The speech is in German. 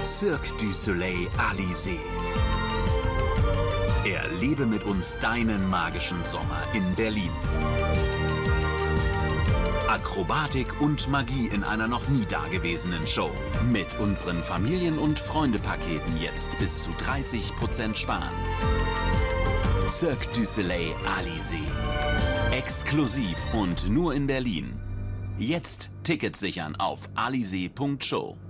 Cirque du Soleil Alizé. Erlebe mit uns deinen magischen Sommer in Berlin. Akrobatik und Magie in einer noch nie dagewesenen Show. Mit unseren Familien- und Freunde-Paketen jetzt bis zu 30% sparen. Cirque du Soleil Alizé. Exklusiv und nur in Berlin. Jetzt Tickets sichern auf alizé.show.